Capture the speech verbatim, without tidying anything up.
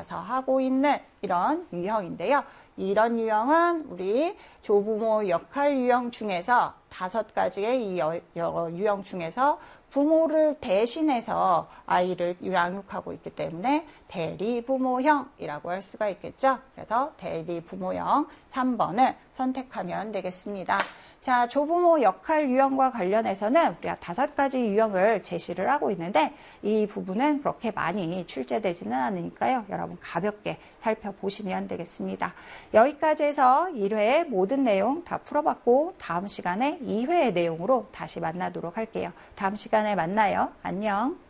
와서 하고 있는 이런 유형인데요. 이런 유형은 우리 조부모 역할 유형 중에서 다섯 가지의 이 여, 여, 유형 중에서 부모를 대신해서 아이를 양육하고 있기 때문에 대리부모형이라고 할 수가 있겠죠. 그래서 대리부모형 삼 번을 선택하면 되겠습니다. 자, 조부모 역할 유형과 관련해서는 우리가 다섯 가지 유형을 제시를 하고 있는데 이 부분은 그렇게 많이 출제되지는 않으니까요. 여러분 가볍게 살펴보시면 되겠습니다. 여기까지 해서 일 회의 모든 내용 다 풀어봤고 다음 시간에 이 회의 내용으로 다시 만나도록 할게요. 다음 시간에 만나요. 안녕.